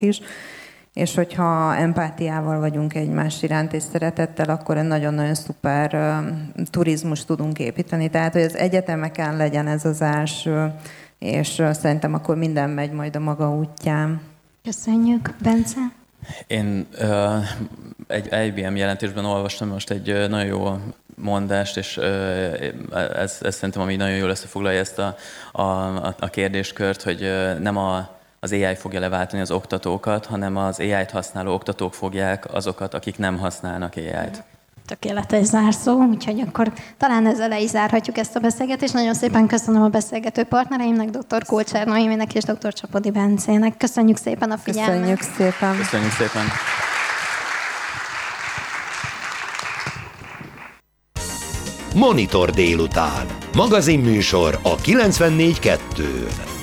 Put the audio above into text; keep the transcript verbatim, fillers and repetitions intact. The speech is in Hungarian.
is. És hogyha empátiával vagyunk egymás iránt és szeretettel, akkor egy nagyon-nagyon szuper uh, turizmus tudunk építeni. Tehát, hogy az egyetemeken legyen ez az első, és uh, szerintem akkor minden megy majd a maga útján. Köszönjük. Bence? Én uh, egy I B M jelentésben olvastam most egy uh, nagyon jó mondást, és uh, ez, ez szerintem ami nagyon jól összefoglalja ezt a, a, a kérdéskört, hogy uh, nem a az á i fogja leváltani az oktatókat, hanem az á i-t használó oktatók fogják azokat, akik nem használnak á i-t. Tökéletes zárszó, úgyhogy akkor talán ezzel le is zárhatjuk ezt a beszélgetést. Nagyon szépen köszönöm a beszélgető partnereimnek, dr. Kulcsár Noéminek és dr. Csapodi Bencének. Köszönjük szépen a figyelmet. Köszönjük szépen. Köszönjük szépen. Monitor délután. Magazinműsor a kilencvennégy kettőn.